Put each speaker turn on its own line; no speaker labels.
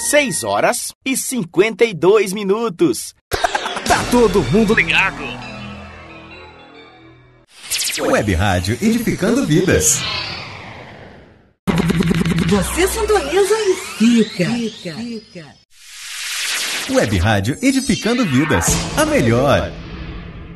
6h52. Tá todo mundo ligado.
Web Rádio Edificando Vidas.
Você sintoniza e fica.
Web Rádio Edificando Vidas. A melhor.